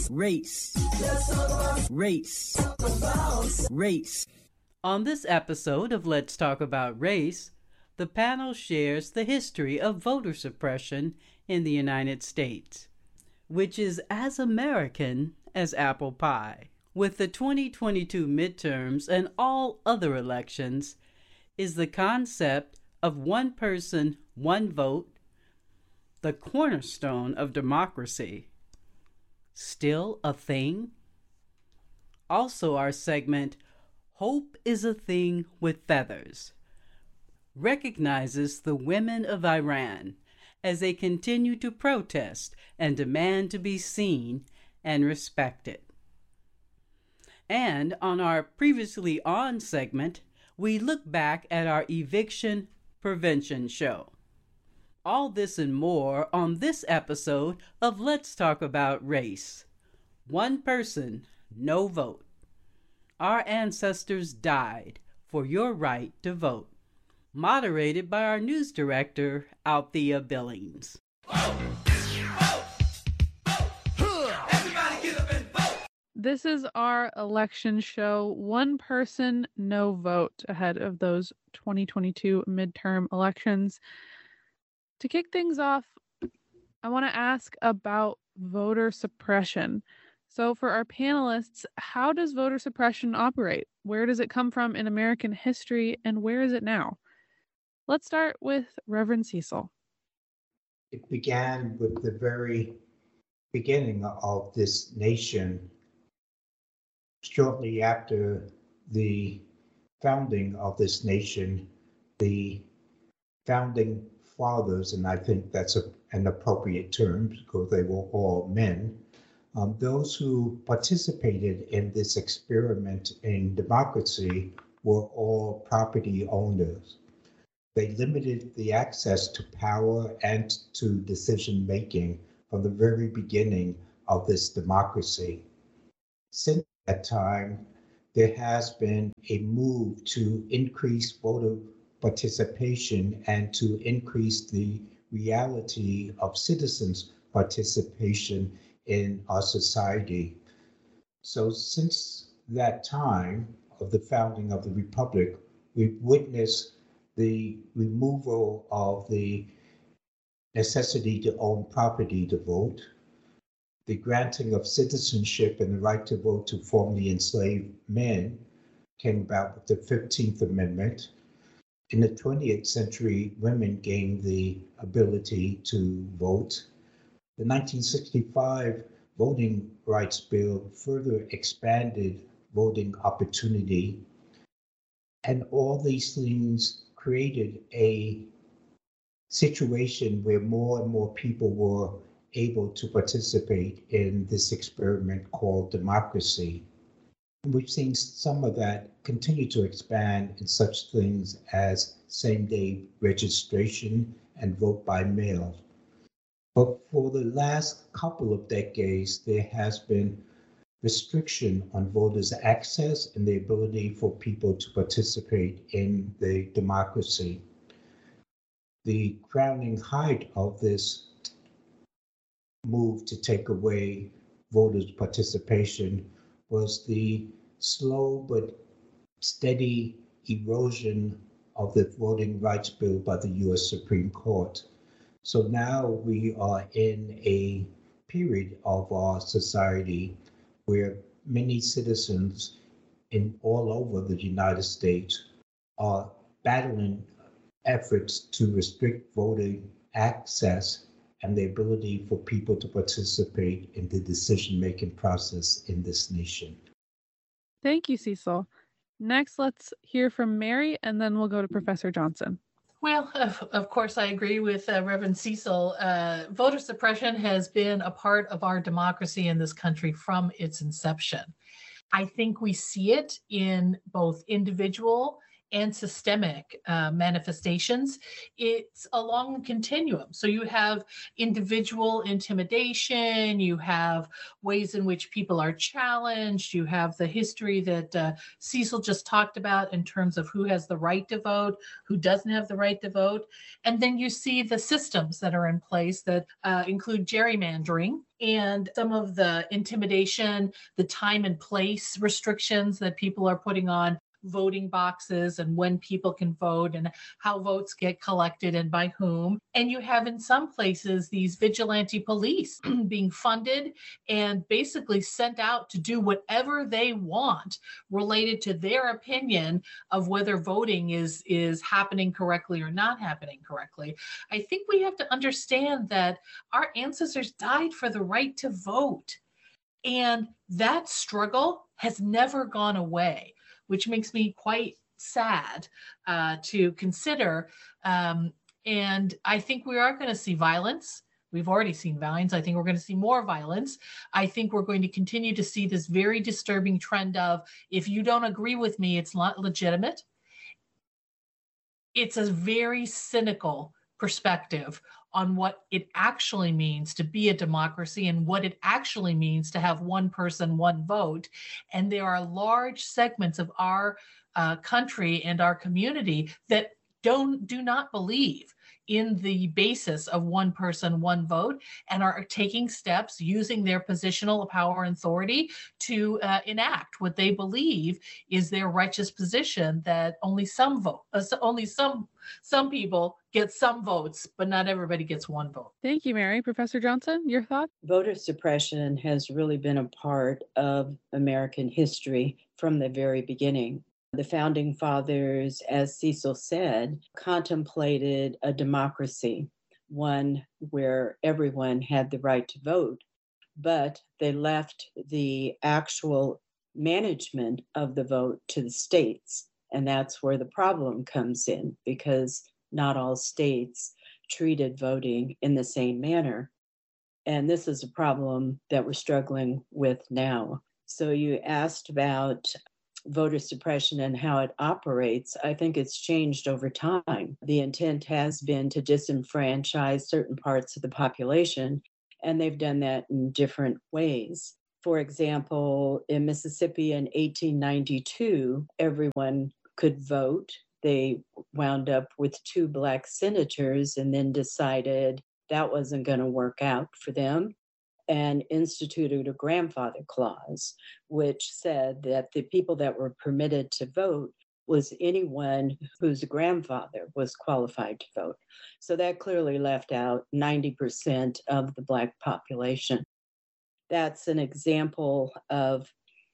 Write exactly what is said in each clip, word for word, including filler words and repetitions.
Race. Race. Race. On this episode of Let's Talk About Race, the panel shares the history of voter suppression in the United States, which is as American as apple pie. With the twenty twenty-two midterms and all other elections, is the concept of one person, one vote the cornerstone of democracy still a thing? Also, our segment, Hope is a Thing with Feathers, recognizes the women of Iran as they continue to protest and demand to be seen and respected. And on our Previously On segment, we look back at our eviction prevention show. All this and more on this episode of Let's Talk About Race. One person, no vote. Our ancestors died for your right to vote. Moderated by our news director, Althea Billings. This is our election show, One Person, No Vote, ahead of those twenty twenty-two midterm elections. To kick things off, I want to ask about voter suppression. So for our panelists, how does voter suppression operate? Where does it come from in American history, and where is it now? Let's start with Reverend Cecil. It began with the very beginning of this nation. Shortly after the founding of this nation, the founding fathers, and I think that's a, an appropriate term because they were all men, um, those who participated in this experiment in democracy were all property owners. They limited the access to power and to decision making from the very beginning of this democracy. Since that time, there has been a move to increase voter participation and to increase the reality of citizens' participation in our society. So since that time of the founding of the Republic, we've witnessed the removal of the necessity to own property to vote, the granting of citizenship and the right to vote to formerly enslaved men came about with the fifteenth Amendment. In the twentieth century, women gained the ability to vote. The nineteen sixty-five Voting Rights Bill further expanded voting opportunity. And all these things created a situation where more and more people were able to participate in this experiment called democracy. We've seen some of that continue to expand in such things as same-day registration and vote by mail. But for the last couple of decades, there has been restriction on voters' access and the ability for people to participate in the democracy. The crowning height of this move to take away voters' participation was the slow but steady erosion of the Voting Rights Bill by the U S Supreme Court. So now we are in a period of our society where many citizens in all over the United States are battling efforts to restrict voting access and the ability for people to participate in the decision-making process in this nation. Thank you, Cecil. Next, let's hear from Mary, and then we'll go to Professor Johnson. Well, of, of course, I agree with uh, Reverend Cecil. Uh, voter suppression has been a part of our democracy in this country from its inception. I think we see it in both individual and systemic uh, manifestations. It's along the continuum. So you have individual intimidation, you have ways in which people are challenged, you have the history that uh, Cecil just talked about in terms of who has the right to vote, who doesn't have the right to vote. And then you see the systems that are in place that uh, include gerrymandering and some of the intimidation, the time and place restrictions that people are putting on voting boxes and when people can vote and how votes get collected and by whom. And you have in some places these vigilante police being funded and basically sent out to do whatever they want related to their opinion of whether voting is is happening correctly or not happening correctly. I think we have to understand that our ancestors died for the right to vote. And that struggle has never gone away, which makes me quite sad uh, to consider. Um, and I think we are going to see violence. We've already seen violence. I think we're going to see more violence. I think we're going to continue to see this very disturbing trend of, if you don't agree with me, it's not legitimate. It's a very cynical perspective on what it actually means to be a democracy and what it actually means to have one person, one vote. And there are large segments of our uh, country and our community that don't do not believe in the basis of one person, one vote, and are taking steps using their positional power and authority to uh, enact what they believe is their righteous position, that only some vote, uh, only some some people get some votes, but not everybody gets one vote. Thank you, Mary. Professor Johnson, your thoughts? Voter suppression has really been a part of American history from the very beginning. The Founding Fathers, as Cecil said, contemplated a democracy, one where everyone had the right to vote, but they left the actual management of the vote to the states. And that's where the problem comes in, because not all states treated voting in the same manner. And this is a problem that we're struggling with now. So you asked about voter suppression and how it operates. I think it's changed over time. The intent has been to disenfranchise certain parts of the population, and they've done that in different ways. For example, in Mississippi in eighteen ninety-two, everyone could vote. They wound up with two Black senators and then decided that wasn't going to work out for them, and instituted a grandfather clause, which said that the people that were permitted to vote was anyone whose grandfather was qualified to vote. So that clearly left out ninety percent of the Black population. That's an example of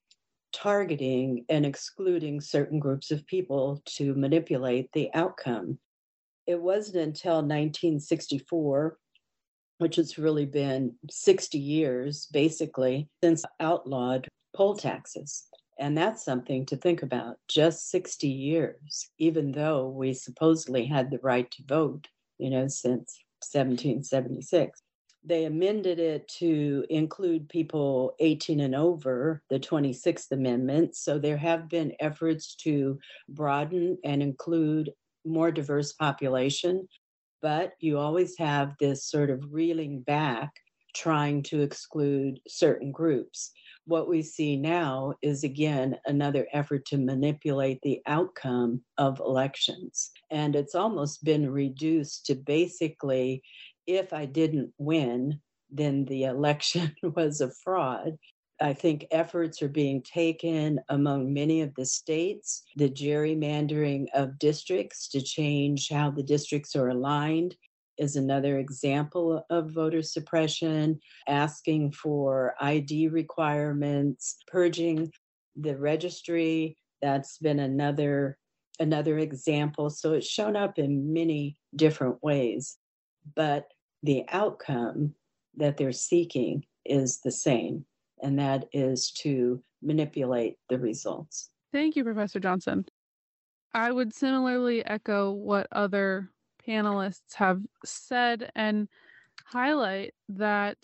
targeting and excluding certain groups of people to manipulate the outcome. It wasn't until nineteen sixty-four, which has really been sixty years, basically, since outlawed poll taxes. And that's something to think about, just sixty years, even though we supposedly had the right to vote, you know, since seventeen seventy-six. They amended it to include people eighteen and over, the twenty-sixth Amendment. So there have been efforts to broaden and include more diverse population. But you always have this sort of reeling back, trying to exclude certain groups. What we see now is, again, another effort to manipulate the outcome of elections. And it's almost been reduced to basically, if I didn't win, then the election was a fraud. I think efforts are being taken among many of the states, the gerrymandering of districts to change how the districts are aligned is another example of voter suppression, asking for I D requirements, purging the registry. That's been another, another example. So it's shown up in many different ways, but the outcome that they're seeking is the same, and that is to manipulate the results. Thank you, Professor Johnson. I would similarly echo what other panelists have said and highlight that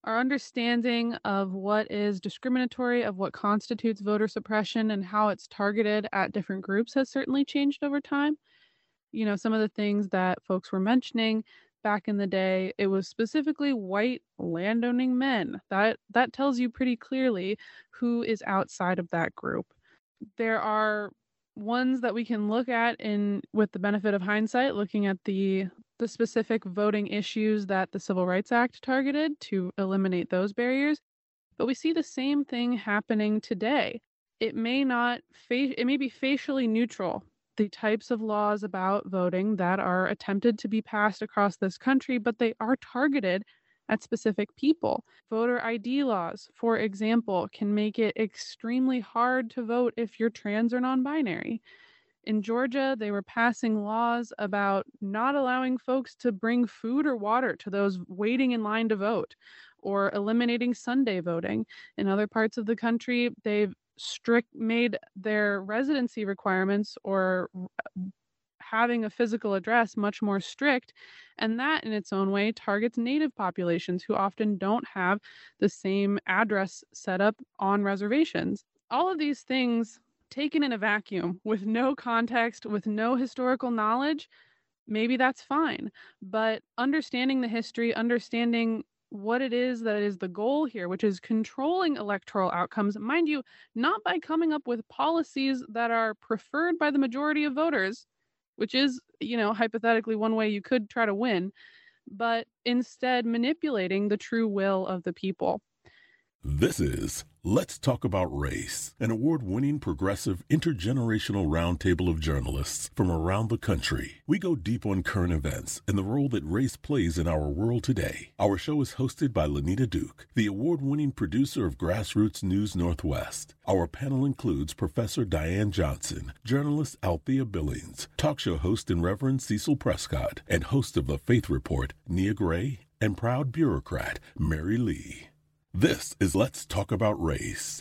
Our understanding of what is discriminatory, of what constitutes voter suppression, and how it's targeted at different groups has certainly changed over time. You know, some of the things that folks were mentioning back in the day, it was specifically white landowning men. That that tells you pretty clearly who is outside of that group. There are ones that we can look at in with the benefit of hindsight, looking at the the specific voting issues that the Civil Rights Act targeted to eliminate those barriers. But we see the same thing happening today. It may not fa- it may be facially neutral, the types of laws about voting that are attempted to be passed across this country, but they are targeted at specific people. Voter I D laws, for example, can make it extremely hard to vote if you're trans or non-binary. In Georgia, they were passing laws about not allowing folks to bring food or water to those waiting in line to vote, or eliminating Sunday voting. In other parts of the country, they've strict made their residency requirements or having a physical address much more strict, and that in its own way targets Native populations who often don't have the same address set up on reservations. All of these things taken in a vacuum with no context, with no historical knowledge, maybe that's fine. But understanding the history, understanding what it is that is the goal here, which is controlling electoral outcomes, mind you, not by coming up with policies that are preferred by the majority of voters, which is, you know, hypothetically one way you could try to win, but instead manipulating the true will of the people. This is Let's Talk About Race, an award-winning progressive intergenerational roundtable of journalists from around the country. We go deep on current events and the role that race plays in our world today. Our show is hosted by Lanita Duke, the award-winning producer of Grassroots News Northwest. Our panel includes Professor Diane Johnson, journalist Althea Billings, talk show host and Reverend Cecil Prescott, and host of The Faith Report, Nia Gray, and proud bureaucrat, Mary Lee. This is Let's Talk About Race.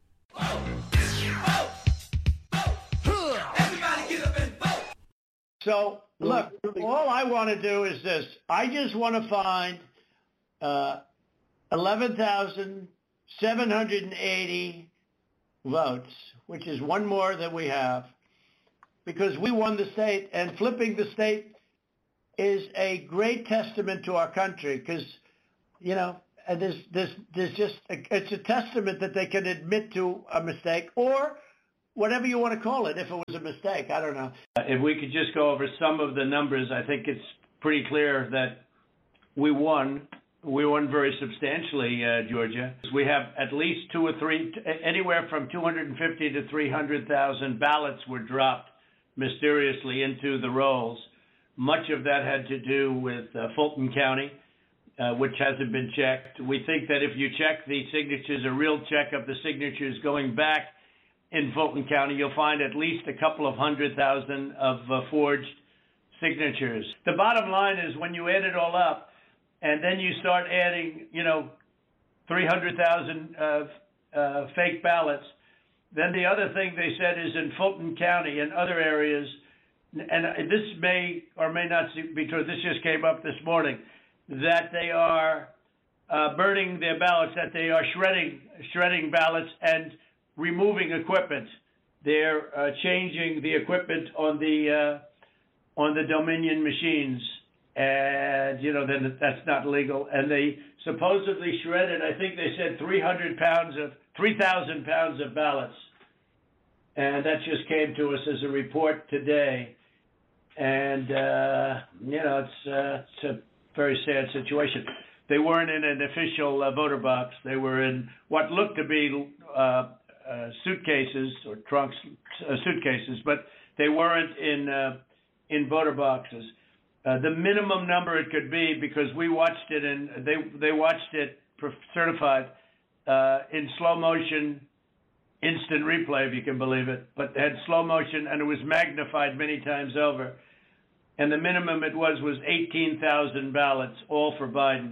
So, look, all I want to do is this. I just want to find uh, eleven thousand seven hundred eighty votes, which is one more than we have, because we won the state, and flipping the state is a great testament to our country, because, you know, And there's, there's, there's just, a, it's a testament that they can admit to a mistake, or whatever you want to call it, if it was a mistake. I don't know. If we could just go over some of the numbers, I think it's pretty clear that we won. We won very substantially, uh, Georgia. We have at least two or three, anywhere from two hundred fifty to three hundred thousand ballots were dropped mysteriously into the rolls. Much of that had to do with uh, Fulton County, Uh, which hasn't been checked. We think that if you check the signatures, a real check of the signatures going back in Fulton County, you'll find at least a couple of hundred thousand of uh, forged signatures. The bottom line is when you add it all up and then you start adding, you know, three hundred thousand uh, uh, fake ballots, then the other thing they said is in Fulton County and other areas, and this may or may not be true, this just came up this morning, that they are uh, burning their ballots, that they are shredding shredding ballots and removing equipment. They're uh, changing the equipment on the uh, on the Dominion machines, and you know then that's not legal. And they supposedly shredded, I think they said three hundred pounds of three thousand pounds of ballots, and that just came to us as a report today. And uh, you know it's uh, it's a very sad situation. They weren't in an official uh, voter box. They were in what looked to be uh, uh, suitcases or trunks, uh, suitcases, but they weren't in uh, in voter boxes. Uh, the minimum number it could be, because we watched it and they they watched it certified uh, in slow motion, instant replay, if you can believe it, but it had slow motion and it was magnified many times over. And the minimum it was was eighteen thousand ballots, all for Biden.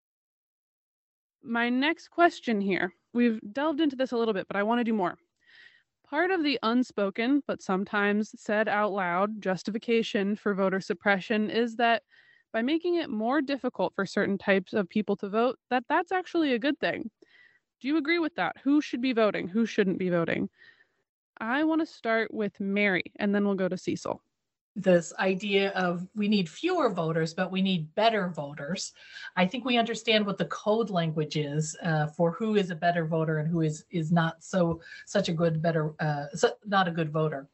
My next question here, we've delved into this a little bit, but I want to do more. Part of the unspoken, but sometimes said out loud, justification for voter suppression is that by making it more difficult for certain types of people to vote, that that's actually a good thing. Do you agree with that? Who should be voting? Who shouldn't be voting? I want to start with Mary, and then we'll go to Cecil. This idea of we need fewer voters, but we need better voters. I think we understand what the code language is uh, for who is a better voter and who is is not so such a good better uh, so, not a good voter.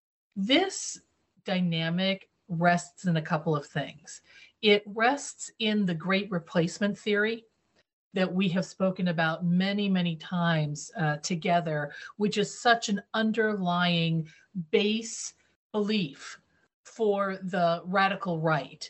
This dynamic rests in a couple of things. It rests in the Great Replacement theory that we have spoken about many, many times uh, together, which is such an underlying base belief for the radical right.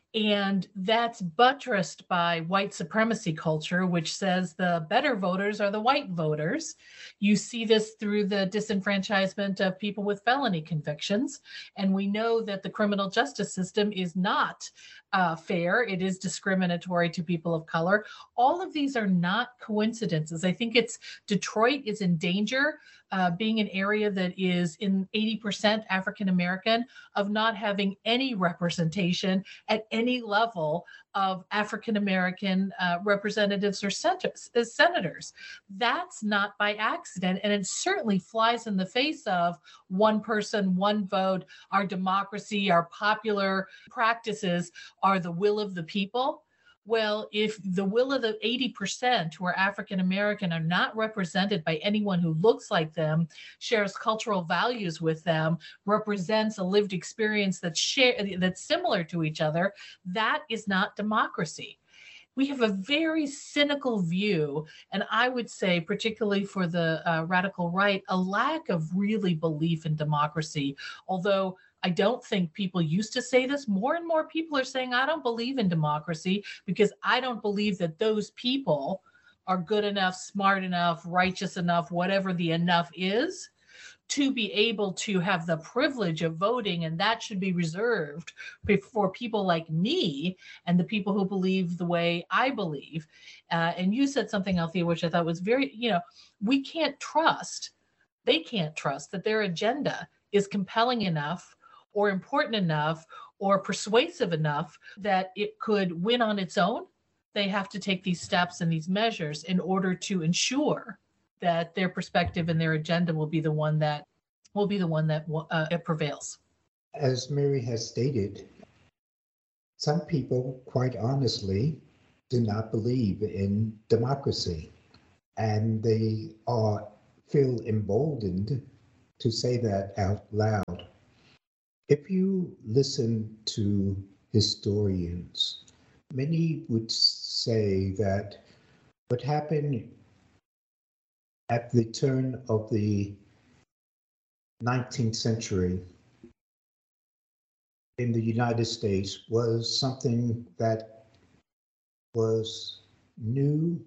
And that's buttressed by white supremacy culture, which says the better voters are the white voters. You see this through the disenfranchisement of people with felony convictions. And we know that the criminal justice system is not uh, fair. It is discriminatory to people of color. All of these are not coincidences. I think it's Detroit is in danger, uh, being an area that is in eighty percent African American, of not having any representation at any level of African American uh, representatives or sen- senators. That's not by accident, and it certainly flies in the face of one person, one vote. Our democracy, our popular practices are the will of the people. Well, if the will of the eighty percent who are African American are not represented by anyone who looks like them, shares cultural values with them, represents a lived experience that's share, that's similar to each other, that is not democracy. We have a very cynical view, and I would say, particularly for the uh, radical right, a lack of really belief in democracy. Although I don't think people used to say this. More and more people are saying, I don't believe in democracy because I don't believe that those people are good enough, smart enough, righteous enough, whatever the enough is, to be able to have the privilege of voting. And that should be reserved for people like me and the people who believe the way I believe. Uh, and you said something, Althea, which I thought was very, you know, we can't trust, they can't trust that their agenda is compelling enough or important enough or persuasive enough that it could win on its own. They have to take these steps and these measures in order to ensure that their perspective and their agenda will be the one that will be the one that uh, it prevails. As Mary has stated, some people, quite honestly, do not believe in democracy, and they are feel emboldened to say that out loud. If you listen to historians, many would say that what happened at the turn of the nineteenth century in the United States was something that was new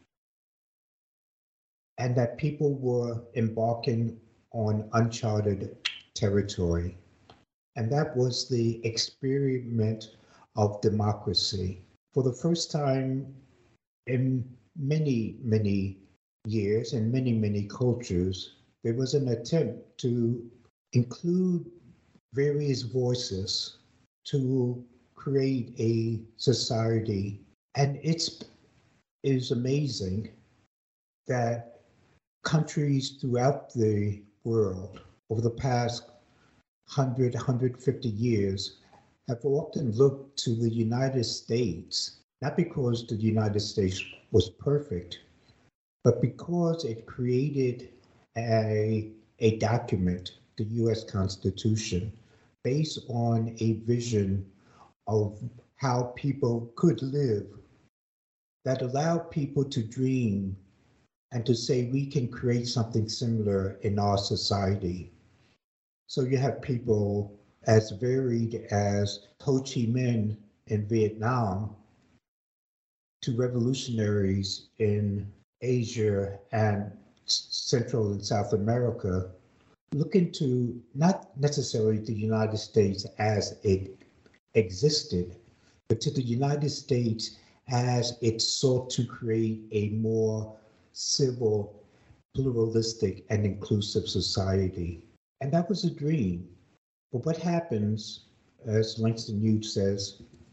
and that people were embarking on uncharted territory. And that was the experiment of democracy. For the first time in many, many years and many, many cultures, there was an attempt to include various voices to create a society. And it's is amazing that countries throughout the world over the past one hundred, one hundred fifty years have often looked to the United States, not because the United States was perfect, but because it created a, a document, the U S Constitution, based on a vision of how people could live that allowed people to dream and to say we can create something similar in our society. So you have people as varied as Ho Chi Minh in Vietnam to revolutionaries in Asia and Central and South America, looking to not necessarily the United States as it existed, but to the United States as it sought to create a more civil, pluralistic, and inclusive society. And that was a dream. But what happens, as Langston Hughes says,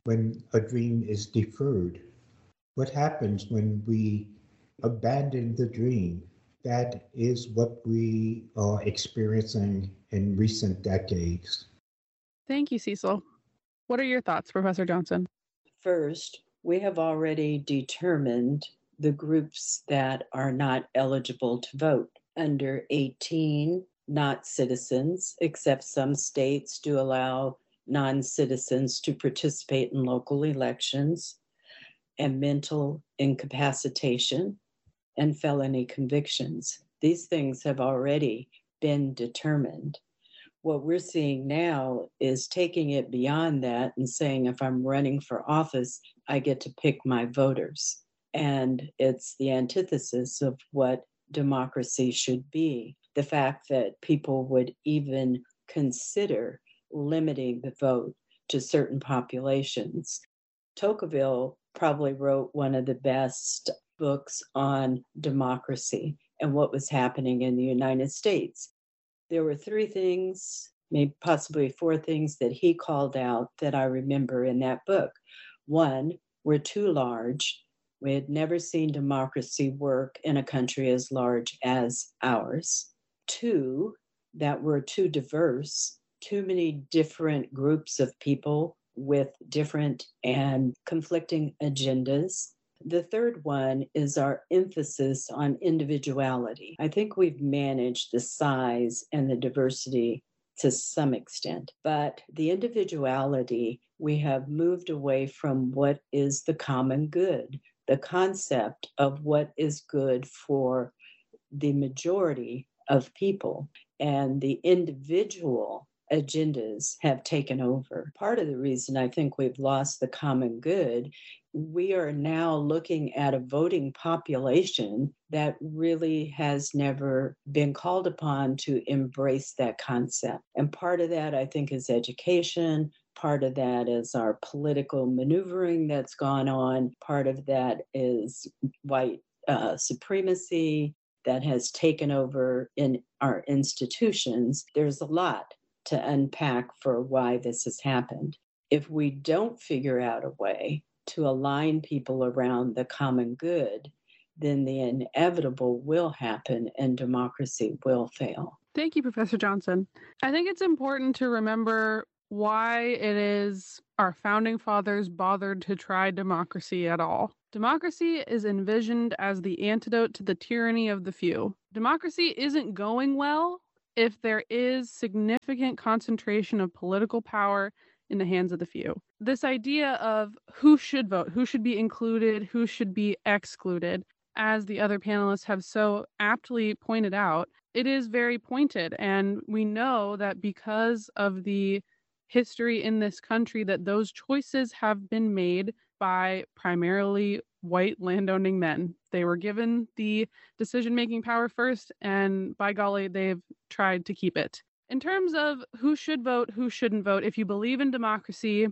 when a dream is deferred? What happens when we abandon the dream? That is what we are experiencing in recent decades. Thank you, Cecil. What are your thoughts, Professor Johnson? First, we have already determined the groups that are not eligible to vote. Under eighteen, not citizens, except some states do allow non-citizens to participate in local elections, and mental incapacitation and felony convictions. These things have already been determined. What we're seeing now is taking it beyond that and saying, if I'm running for office, I get to pick my voters. And it's the antithesis of what democracy should be. The fact that people would even consider limiting the vote to certain populations. Tocqueville probably wrote one of the best books on democracy and what was happening in the United States. There were three things, maybe possibly four things that he called out that I remember in that book. One, we're too large. We had never seen democracy work in a country as large as ours. Two, that we're too diverse, too many different groups of people with different and conflicting agendas. The third one is our emphasis on individuality. I think we've managed the size and the diversity to some extent, but the individuality, we have moved away from what is the common good, the concept of what is good for the majority of people, and the individual agendas have taken over. Part of the reason I think we've lost the common good, we are now looking at a voting population that really has never been called upon to embrace that concept. And part of that, I think, is education. Part of that is our political maneuvering that's gone on. Part of that is white uh, supremacy that has taken over in our institutions. There's a lot to unpack for why this has happened. If we don't figure out a way to align people around the common good, then the inevitable will happen and democracy will fail. Thank you, Professor Johnson. I think it's important to remember why it is our founding fathers bothered to try democracy at all. Democracy is envisioned as the antidote to the tyranny of the few. Democracy isn't going well if there is significant concentration of political power in the hands of the few. This idea of who should vote, who should be included, who should be excluded, as the other panelists have so aptly pointed out, it is very pointed. And we know that because of the history in this country, that those choices have been made by primarily white landowning men. They were given the decision-making power first, and by golly, they've tried to keep it. In terms of who should vote, who shouldn't vote, if you believe in democracy,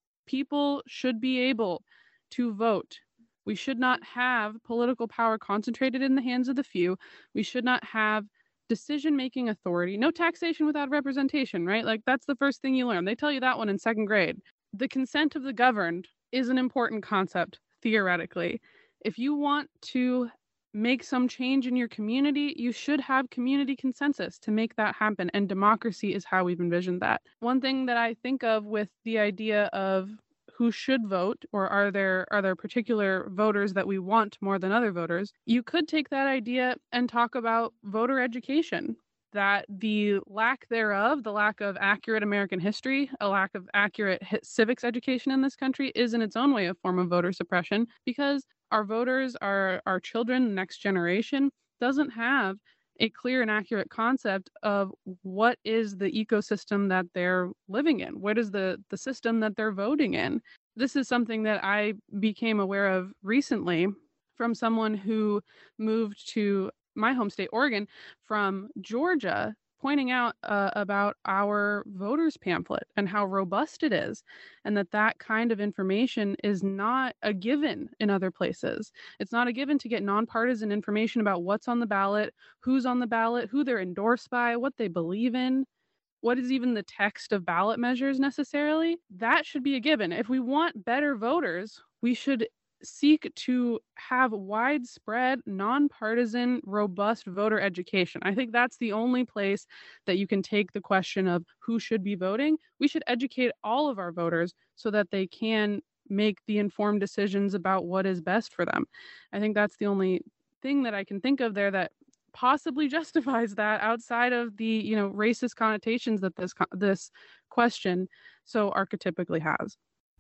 people should be able to vote. We should not have political power concentrated in the hands of the few. We should not have decision-making authority. No taxation without representation, right? Like, that's the first thing you learn. They tell you that one in second grade. The consent of the governed is an important concept, theoretically. If you want to make some change in your community, you should have community consensus to make that happen. And democracy is how we've envisioned that. One thing that I think of with the idea of who should vote, or are there are there particular voters that we want more than other voters, you could take that idea and talk about voter education. That the lack thereof, the lack of accurate American history, a lack of accurate civics education in this country is in its own way a form of voter suppression, because our voters, our, our children, the next generation, doesn't have a clear and accurate concept of what is the ecosystem that they're living in. What is the, the system that they're voting in? This is something that I became aware of recently from someone who moved to my home state, Oregon, from Georgia, pointing out uh, about our voters pamphlet and how robust it is, and that that kind of information is not a given in other places. It's not a given to get nonpartisan information about what's on the ballot, who's on the ballot, who they're endorsed by, what they believe in. what is even the text of ballot measures necessarily? That should be a given. If we want better voters, we should seek to have widespread, nonpartisan, robust voter education. I think that's the only place that you can take the question of who should be voting. We should educate all of our voters so that they can make the informed decisions about what is best for them. I think that's the only thing that I can think of there that possibly justifies that outside of the, you know, racist connotations that this this question so archetypically has.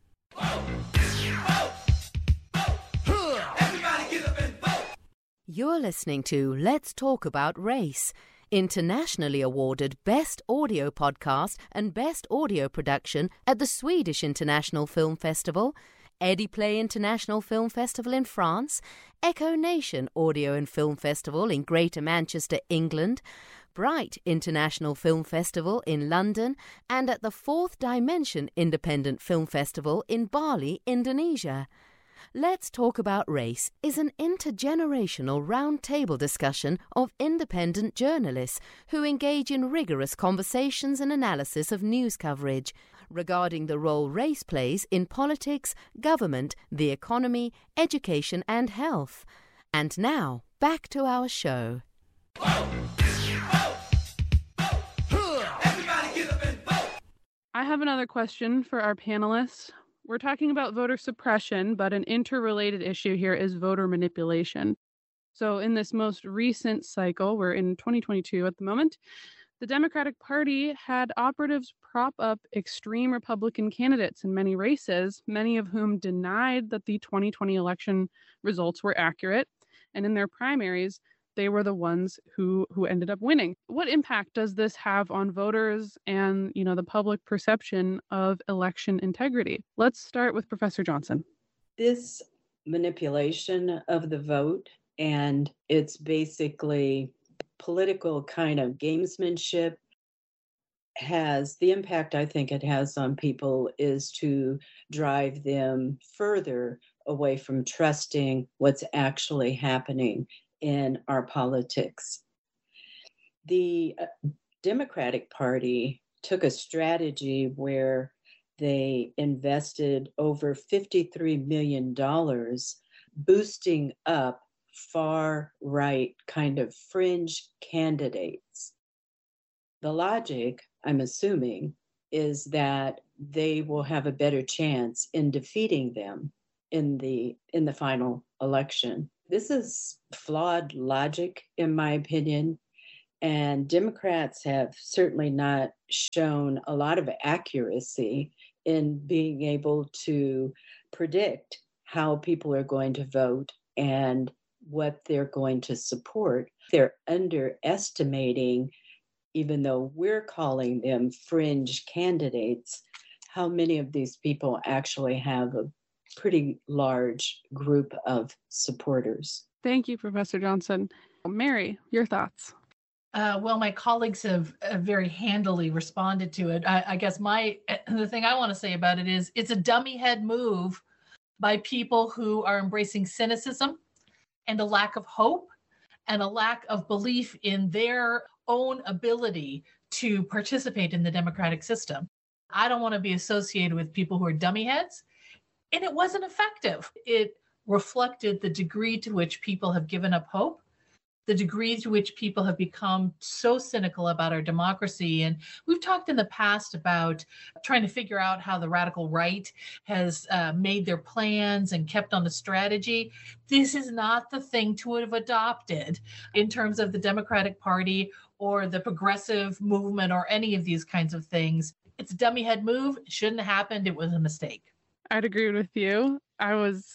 You're listening to Let's Talk About Race, internationally awarded Best Audio Podcast and Best Audio Production at the Swedish International Film Festival, Ediplay International Film Festival in France, Echo Nation Audio and Film Festival in Greater Manchester, England, Bright International Film Festival in London, and at the Fourth Dimension Independent Film Festival in Bali, Indonesia. Let's Talk About Race is an intergenerational roundtable discussion of independent journalists who engage in rigorous conversations and analysis of news coverage regarding the role race plays in politics, government, the economy, education and health. And now, back to our show. I have another question for our panelists. We're talking about voter suppression, but an interrelated issue here is voter manipulation. So in this most recent cycle, we're in twenty twenty-two at the moment, the Democratic Party had operatives prop up extreme Republican candidates in many races, many of whom denied that the twenty twenty election results were accurate. And in their primaries, they were the ones who who ended up winning. What impact does this have on voters and, you know, the public perception of election integrity? Let's start with Professor Johnson. This manipulation of the vote, and it's basically political kind of gamesmanship, has the impact I think it has on people is to drive them further away from trusting what's actually happening in our politics. The Democratic Party took a strategy where they invested over fifty-three million dollars boosting up far-right kind of fringe candidates. The logic, I'm assuming, is that they will have a better chance in defeating them in the in the final election. This is flawed logic, in my opinion, and Democrats have certainly not shown a lot of accuracy in being able to predict how people are going to vote and what they're going to support. They're underestimating, even though we're calling them fringe candidates, how many of these people actually have a pretty large group of supporters. Thank you, Professor Johnson. Mary, your thoughts? Uh, well, my colleagues have uh, very handily responded to it. I, I guess my the thing I want to say about it is it's a dummy head move by people who are embracing cynicism and a lack of hope and a lack of belief in their own ability to participate in the democratic system. I don't want to be associated with people who are dummy heads. And it wasn't effective. It reflected the degree to which people have given up hope, the degree to which people have become so cynical about our democracy. And we've talked in the past about trying to figure out how the radical right has uh, made their plans and kept on the strategy. This is not the thing to have adopted in terms of the Democratic Party or the progressive movement or any of these kinds of things. It's a dummy head move. It shouldn't have happened. It was a mistake. I'd agree with you. I was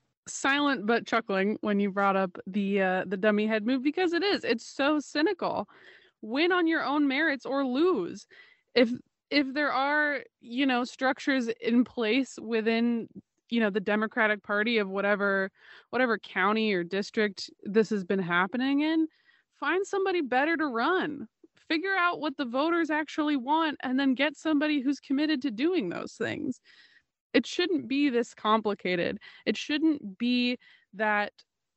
silent but chuckling when you brought up the uh, the dummy head move because it is. It's so cynical. Win on your own merits or lose. If if there are, you know, structures in place within, you know, the Democratic Party of whatever whatever county or district this has been happening in, find somebody better to run. Figure out what the voters actually want and then get somebody who's committed to doing those things. It shouldn't be this complicated. It shouldn't be that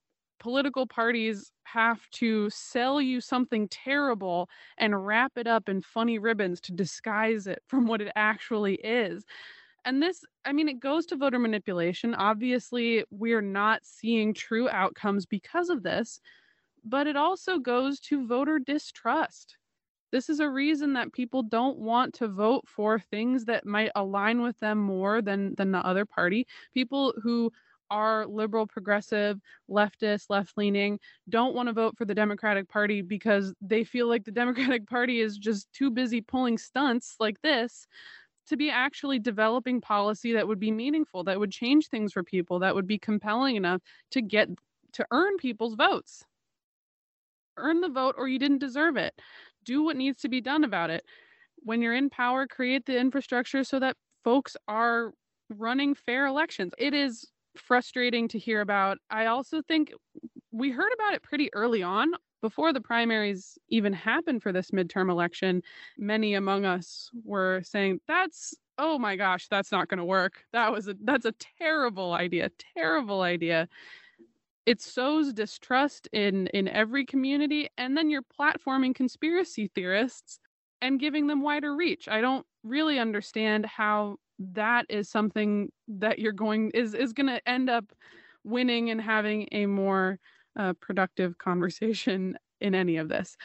political parties have to sell you something terrible and wrap it up in funny ribbons to disguise it from what it actually is. And this, I mean, it goes to voter manipulation. Obviously, we're not seeing true outcomes because of this, but it also goes to voter distrust. This is a reason that people don't want to vote for things that might align with them more than, than the other party. People who are liberal, progressive, leftist, left-leaning, don't want to vote for the Democratic Party because they feel like the Democratic Party is just too busy pulling stunts like this to be actually developing policy that would be meaningful, that would change things for people, that would be compelling enough to get to earn people's votes. Earn the vote or you didn't deserve it. Do what needs to be done about it. When you're in power, create the infrastructure so that folks are running fair elections. It is frustrating to hear about. I also think we heard about it pretty early on. Before the primaries even happened for this midterm election, many among us were saying, that's, oh my gosh, that's not going to work. That was a, that's a terrible idea, terrible idea. It sows distrust in, in every community, and then you're platforming conspiracy theorists and giving them wider reach. I don't really understand how that is something that you're going, is, is going to end up winning and having a more uh, productive conversation in any of this.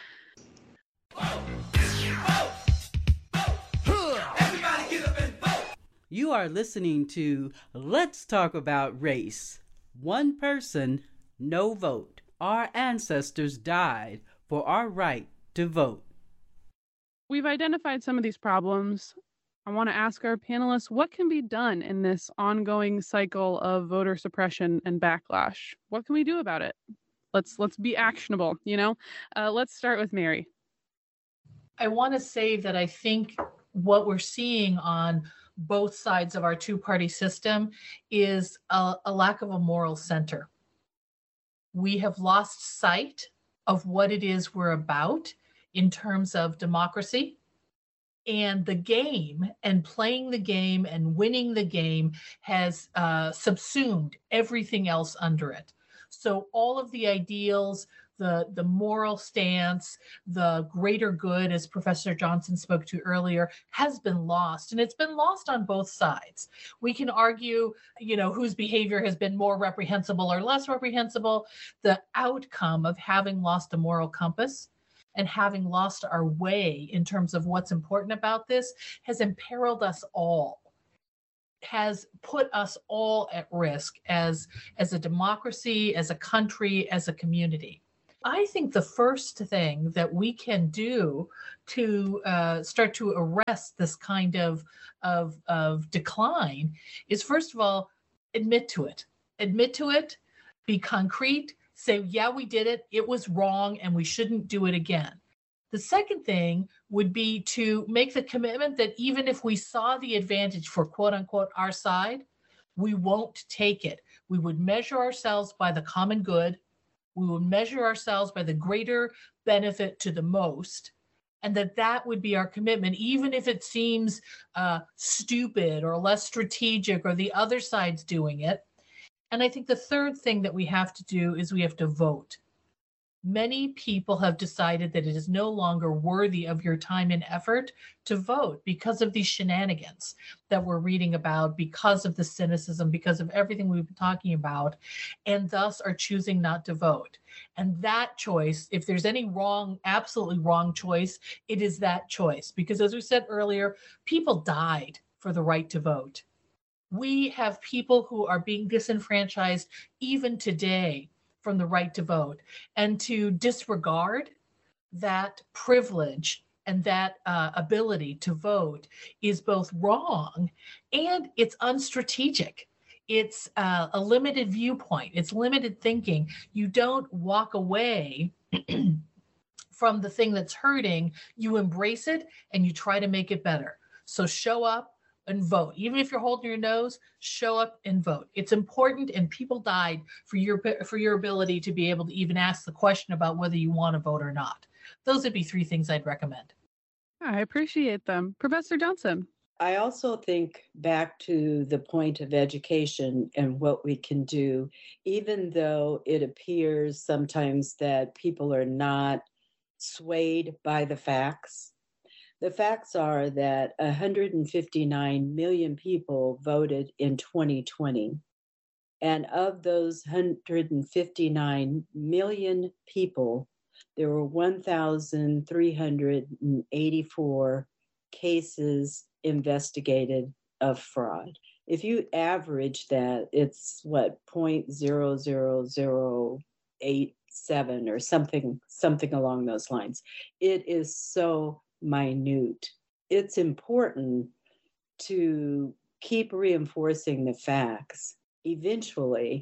You are listening to Let's Talk About Race. One person, no vote. Our ancestors died for our right to vote. We've identified some of these problems. I want to ask our panelists, what can be done in this ongoing cycle of voter suppression and backlash? What can we do about it? Let's let's be actionable, you know? Uh, let's start with Mary. I want to say that I think what we're seeing on both sides of our two-party system is a, a lack of a moral center. We have lost sight of what it is we're about in terms of democracy. And the game and playing the game and winning the game has uh, subsumed everything else under it. So all of the ideals, the, the moral stance, the greater good, as Professor Johnson spoke to earlier, has been lost. And it's been lost on both sides. We can argue, you know, whose behavior has been more reprehensible or less reprehensible. The outcome of having lost a moral compass and having lost our way in terms of what's important about this has imperiled us all, has put us all at risk as, as a democracy, as a country, as a community. I think the first thing that we can do to uh, start to arrest this kind of, of, of decline is, first of all, admit to it. Admit to it, be concrete, say, yeah, we did it, it was wrong, and we shouldn't do it again. The second thing would be to make the commitment that even if we saw the advantage for quote unquote our side, we won't take it. We would measure ourselves by the common good. We would measure ourselves by the greater benefit to the most, and that that would be our commitment, even if it seems uh, stupid or less strategic or the other side's doing it. And I think the third thing that we have to do is we have to vote. Many people have decided that it is no longer worthy of your time and effort to vote because of these shenanigans that we're reading about, because of the cynicism, because of everything we've been talking about, and thus are choosing not to vote. And that choice, if there's any wrong, absolutely wrong choice, it is that choice. Because as we said earlier, people died for the right to vote. We have people who are being disenfranchised even today from the right to vote, and to disregard that privilege and that uh, ability to vote is both wrong and it's unstrategic. It's uh, a limited viewpoint. It's limited thinking. You don't walk away from the thing that's hurting. You embrace it and you try to make it better. So show up and vote. Even if you're holding your nose, show up and vote. It's important, and people died for your for your ability to be able to even ask the question about whether you want to vote or not. Those would be three things I'd recommend. I appreciate them. Professor Johnson. I also think back to the point of education and what we can do, even though it appears sometimes that people are not swayed by the facts. The facts are that one hundred fifty-nine million people voted in twenty twenty. And of those one hundred fifty-nine million people, there were one thousand three hundred eighty-four cases investigated of fraud. If you average that, it's what, zero point zero zero zero eight seven or something, something along those lines. It is so minute. It's important to keep reinforcing the facts. Eventually,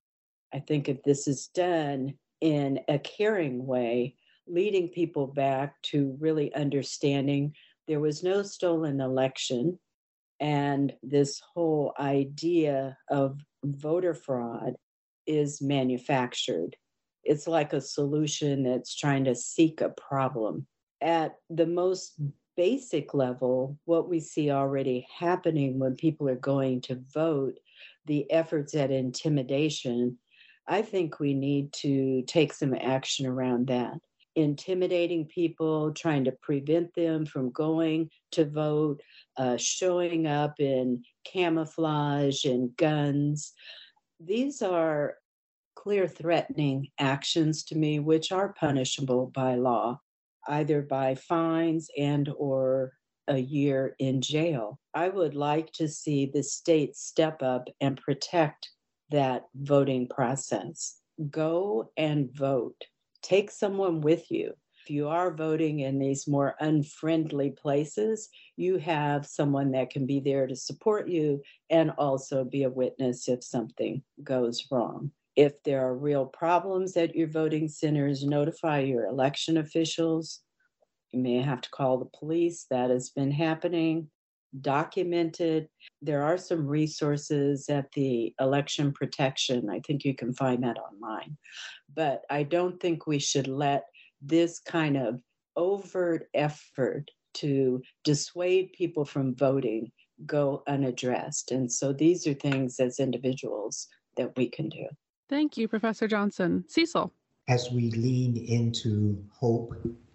I think if this is done in a caring way, leading people back to really understanding there was no stolen election, and this whole idea of voter fraud is manufactured. It's like a solution that's trying to seek a problem. At the most basic level, what we see already happening when people are going to vote, the efforts at intimidation, I think we need to take some action around that. Intimidating people, trying to prevent them from going to vote, uh, showing up in camouflage and guns. These are clear threatening actions to me, which are punishable by law, either by fines and or a year in jail. I would like to see the state step up and protect that voting process. Go and vote. Take someone with you. If you are voting in these more unfriendly places, you have someone that can be there to support you and also be a witness if something goes wrong. If there are real problems at your voting centers, notify your election officials. You may have to call the police. That has been happening. Documented. There are some resources at the election protection. I think you can find that online. But I don't think we should let this kind of overt effort to dissuade people from voting go unaddressed. And so these are things as individuals that we can do. Thank you, Professor Johnson. Cecil. As we lean into hope,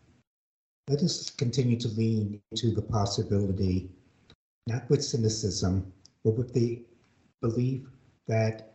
let us continue to lean into the possibility, not with cynicism, but with the belief that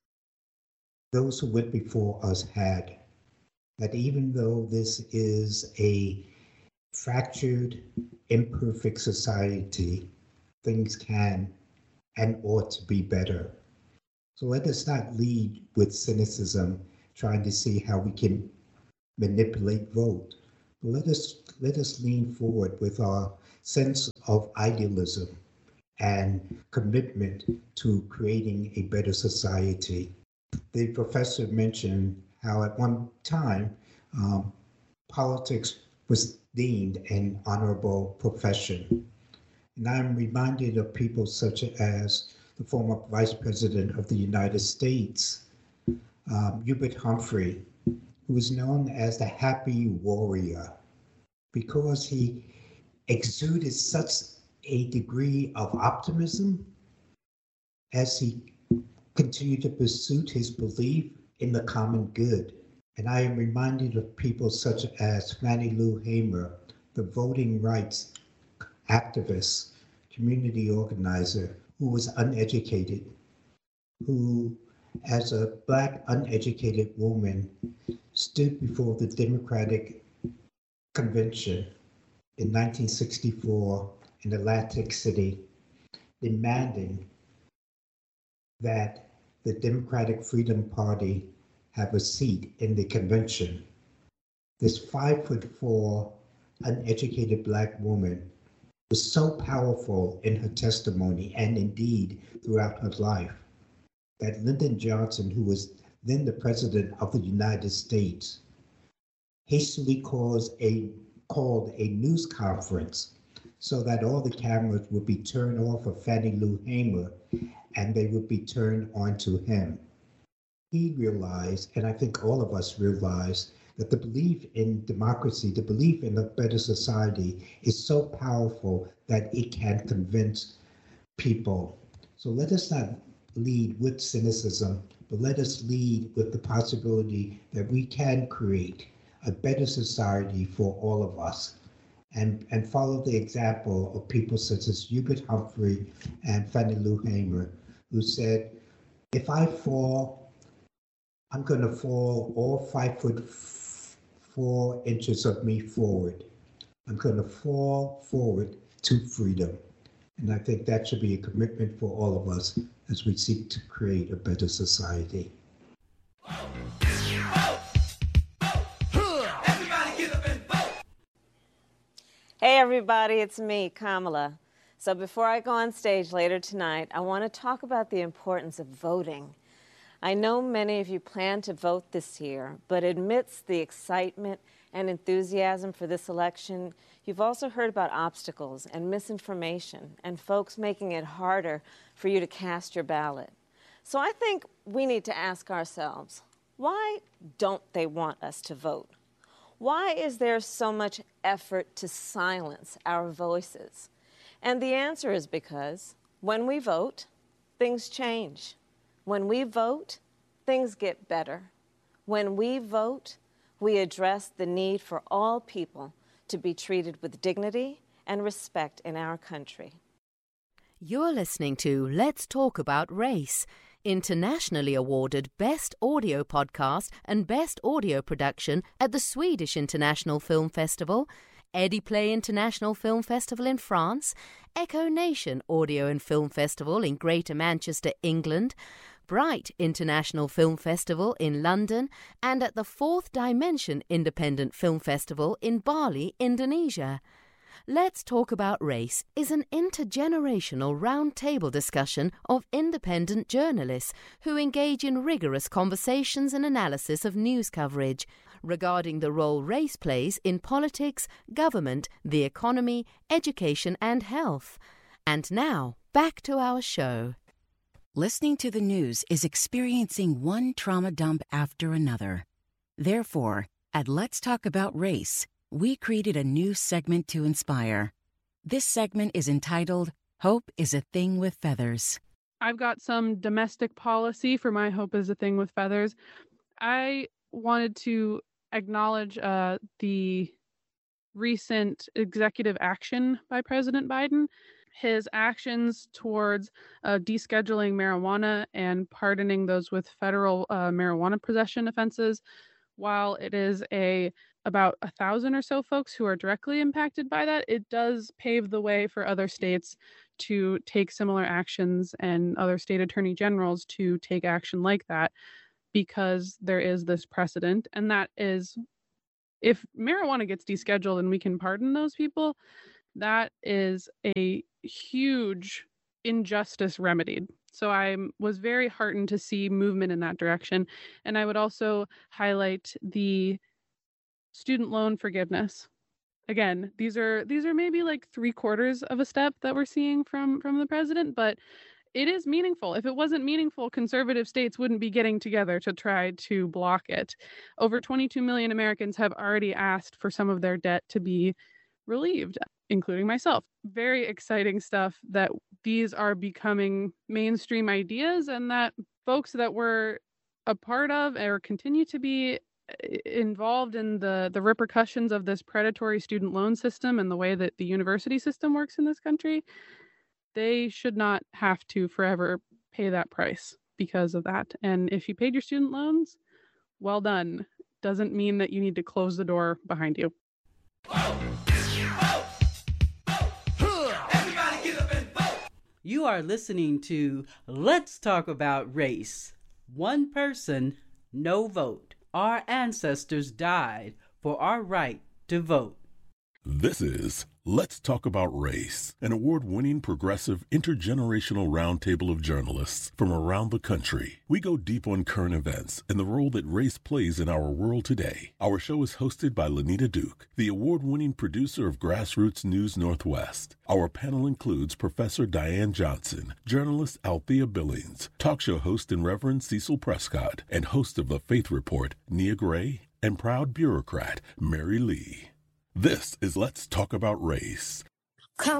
those who went before us had, that even though this is a fractured, imperfect society, things can and ought to be better. So let us not lead with cynicism, trying to see how we can manipulate vote. But let us let us lean forward with our sense of idealism and commitment to creating a better society. The professor mentioned how at one time um, politics was deemed an honorable profession. And I'm reminded of people such as the former Vice President of the United States, um, Hubert Humphrey, who was known as the Happy Warrior because he exuded such a degree of optimism as he continued to pursue his belief in the common good. And I am reminded of people such as Fannie Lou Hamer, the voting rights activist, community organizer, who was uneducated, who, as a Black uneducated woman, stood before the Democratic Convention in nineteen sixty-four in Atlantic City, demanding that the Democratic Freedom Party have a seat in the convention. This five foot four, uneducated Black woman was so powerful in her testimony and indeed throughout her life that Lyndon Johnson, who was then the President of the United States, hastily caused a, called a news conference so that all the cameras would be turned off of Fannie Lou Hamer and they would be turned onto him. He realized, and I think all of us realized, that the belief in democracy, the belief in a better society is so powerful that it can convince people. So let us not lead with cynicism, but let us lead with the possibility that we can create a better society for all of us, and, and follow the example of people such as Hubert Humphrey and Fannie Lou Hamer, who said, if I fall, I'm going to fall all five foot f- four inches of me forward. I'm going to fall forward to freedom. And I think that should be a commitment for all of us as we seek to create a better society. Hey everybody, it's me, Kamala. So before I go on stage later tonight, I want to talk about the importance of voting. I know many of you plan to vote this year, but amidst the excitement and enthusiasm for this election, you've also heard about obstacles and misinformation and folks making it harder for you to cast your ballot. So I think we need to ask ourselves, why don't they want us to vote? Why is there so much effort to silence our voices? And the answer is because when we vote, things change. When we vote, things get better. When we vote, we address the need for all people to be treated with dignity and respect in our country. You're listening to Let's Talk About Race, internationally awarded Best Audio Podcast and Best Audio Production at the Swedish International Film Festival, Ediplay International Film Festival in France, Echo Nation Audio and Film Festival in Greater Manchester, England, Bright International Film Festival in London, and at the Fourth Dimension Independent Film Festival in Bali, Indonesia. Let's Talk About Race is an intergenerational roundtable discussion of independent journalists who engage in rigorous conversations and analysis of news coverage regarding the role race plays in politics, government, the economy, education, and health. And now, back to our show. Listening to the news is experiencing one trauma dump after another. Therefore, at Let's Talk About Race, we created a new segment to inspire. This segment is entitled, Hope is a Thing with Feathers. I've got some domestic policy for my Hope is a Thing with Feathers. I wanted to acknowledge uh, the recent executive action by President Biden. His actions towards uh, descheduling marijuana and pardoning those with federal uh, marijuana possession offenses, while it is a about a thousand or so folks who are directly impacted by that, it does pave the way for other states to take similar actions and other state attorney generals to take action like that, because there is this precedent. And that is, if marijuana gets descheduled and we can pardon those people, that is a huge injustice remedied. So I was very heartened to see movement in that direction. And I would also highlight the student loan forgiveness. Again, these are these are maybe like three quarters of a step that we're seeing from from the president, but it is meaningful. If it wasn't meaningful, conservative states wouldn't be getting together to try to block it. Over twenty-two million Americans have already asked for some of their debt to be relieved, including myself. Very exciting stuff that these are becoming mainstream ideas, and that folks that were a part of or continue to be involved in the, the repercussions of this predatory student loan system and the way that the university system works in this country, they should not have to forever pay that price because of that. And if you paid your student loans, well done. Doesn't mean that you need to close the door behind you. You are listening to Let's Talk About Race. One person, no vote. Our ancestors died for our right to vote. This is Let's Talk About Race, an award-winning progressive intergenerational roundtable of journalists from around the country. We go deep on current events and the role that race plays in our world today. Our show is hosted by Lenita Duke, the award-winning producer of Grassroots News Northwest. Our panel includes Professor Diane Johnson, journalist Althea Billings, talk show host and Reverend Cecil Prescott, and host of The Faith Report, Nia Gray and proud bureaucrat Mary Lee. This is Let's Talk About Race.